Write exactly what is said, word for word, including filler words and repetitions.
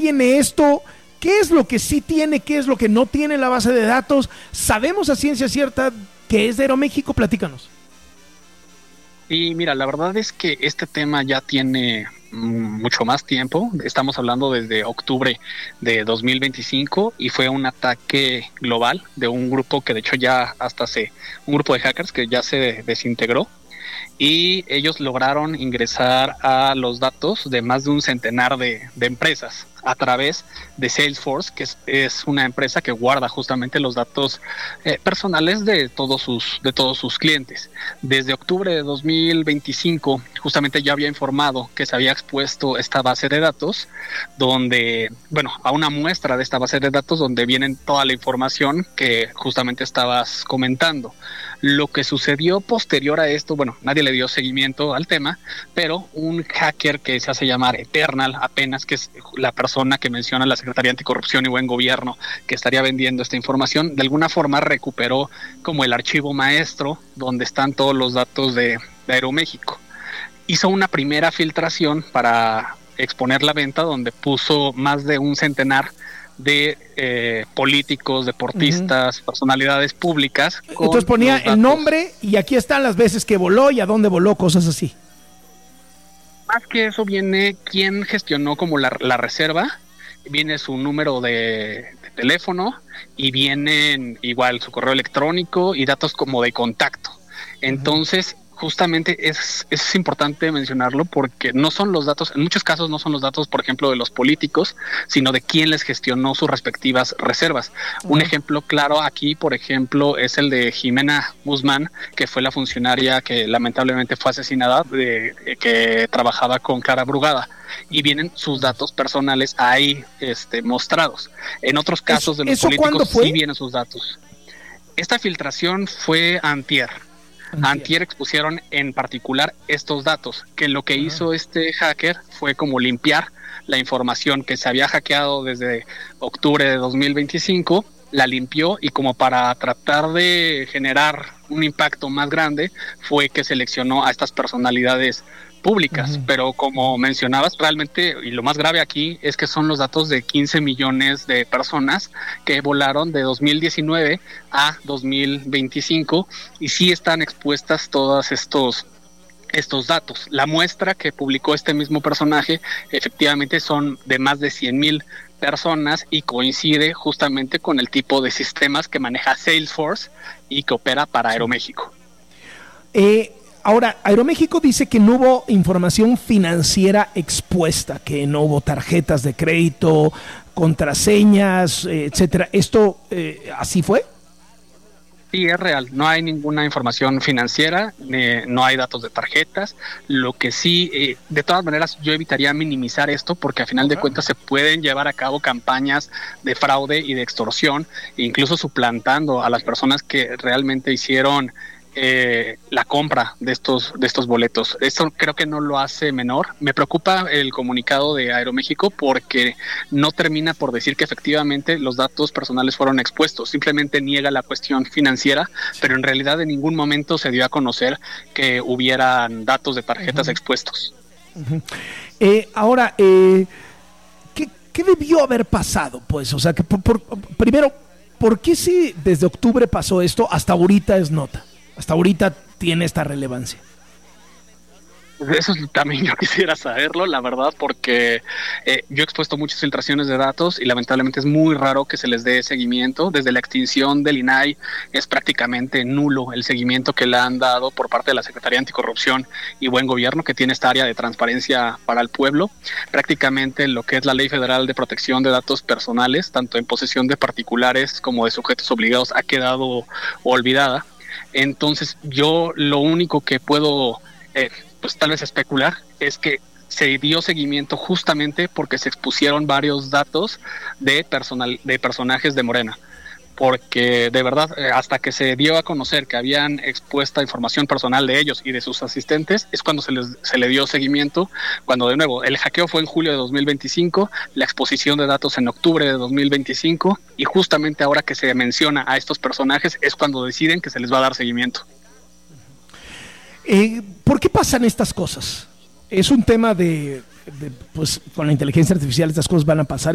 tiene esto? ¿Qué es lo que sí tiene? ¿Qué es lo que no tiene la base de datos? ¿Sabemos a ciencia cierta que es de Aeroméxico? Platícanos. Y mira, la verdad es que este tema ya tiene mm, mucho más tiempo. Estamos hablando desde octubre de dos mil veinticinco y fue un ataque global de un grupo que de hecho ya hasta se, un grupo de hackers que ya se desintegró. Y ellos lograron ingresar a los datos de más de un centenar de, de empresas a través de Salesforce, que es, es una empresa que guarda justamente los datos eh, personales de todos sus de todos sus clientes. Desde octubre de dos mil veinticinco, justamente ya había informado que se había expuesto esta base de datos, donde, bueno, a una muestra de esta base de datos donde vienen toda la información que justamente estabas comentando. Lo que sucedió posterior a esto, bueno, nadie le dio seguimiento al tema, pero un hacker que se hace llamar Eternal, apenas, que es la persona que menciona la Secretaría Anticorrupción y Buen Gobierno, que estaría vendiendo esta información, de alguna forma recuperó como el archivo maestro donde están todos los datos de, de Aeroméxico. Hizo una primera filtración para exponer la venta donde puso más de un centenar de eh, políticos, deportistas, uh-huh. personalidades públicas. Entonces ponía el nombre y aquí están las veces que voló y a dónde voló, cosas así. Más que eso viene quién gestionó como la, la reserva, viene su número de, de teléfono y vienen igual su correo electrónico y datos como de contacto. Entonces, uh-huh. justamente es, es importante mencionarlo porque no son los datos, en muchos casos no son los datos, por ejemplo, de los políticos, sino de quién les gestionó sus respectivas reservas. Uh-huh. Un ejemplo claro aquí, por ejemplo, es el de Jimena Guzmán, que fue la funcionaria que lamentablemente fue asesinada, de, que trabajaba con Clara Brugada. Y vienen sus datos personales ahí este, mostrados. En otros casos de los políticos sí vienen sus datos. Esta filtración fue antier. Antier. Antier expusieron en particular estos datos, que lo que uh-huh. hizo este hacker fue como limpiar la información que se había hackeado desde octubre de dos mil veinticinco, la limpió y como para tratar de generar un impacto más grande fue que seleccionó a estas personalidades públicas, uh-huh. pero como mencionabas, realmente, y lo más grave aquí es que son los datos de quince millones de personas que volaron de dos mil diecinueve a dos mil veinticinco y sí están expuestas todos estos estos datos. La muestra que publicó este mismo personaje efectivamente son de más de cien mil personas y coincide justamente con el tipo de sistemas que maneja Salesforce y que opera para Aeroméxico. Eh, ahora, Aeroméxico dice que no hubo información financiera expuesta, que no hubo tarjetas de crédito, contraseñas, eh, etcétera. ¿Esto eh, así fue? Sí, es real, no hay ninguna información financiera, eh, no hay datos de tarjetas, lo que sí, eh, de todas maneras yo evitaría minimizar esto porque a final de cuentas se pueden llevar a cabo campañas de fraude y de extorsión, incluso suplantando a las personas que realmente hicieron Eh, la compra de estos de estos boletos. Esto creo que no lo hace menor. Me preocupa el comunicado de Aeroméxico porque no termina por decir que efectivamente los datos personales fueron expuestos, simplemente niega la cuestión financiera, pero en realidad en ningún momento se dio a conocer que hubieran datos de tarjetas uh-huh. expuestos. Uh-huh. Eh, ahora, eh, ¿qué, ¿qué debió haber pasado? Pues, o sea, que por, por, primero, ¿por qué si desde octubre pasó esto hasta ahorita es nota? Hasta ahorita tiene esta relevancia. Eso también yo quisiera saberlo, la verdad, porque eh, yo he expuesto muchas filtraciones de datos y lamentablemente es muy raro que se les dé seguimiento. Desde la extinción del I N A I es prácticamente nulo el seguimiento que le han dado por parte de la Secretaría Anticorrupción y Buen Gobierno, que tiene esta área de transparencia para el pueblo. Prácticamente lo que es la Ley Federal de Protección de Datos Personales, tanto en posesión de particulares como de sujetos obligados, ha quedado olvidada. Entonces yo lo único que puedo eh, pues tal vez especular es que se dio seguimiento justamente porque se expusieron varios datos de personal de personajes de Morena, porque de verdad eh, hasta que se dio a conocer que habían expuesta información personal de ellos y de sus asistentes es cuando se les se le dio seguimiento, cuando de nuevo el hackeo fue en julio de dos mil veinticinco, la exposición de datos en octubre de dos mil veinticinco y justamente ahora que se menciona a estos personajes es cuando deciden que se les va a dar seguimiento. Eh, ¿Por qué pasan estas cosas? Es un tema de, de, pues con la inteligencia artificial estas cosas van a pasar.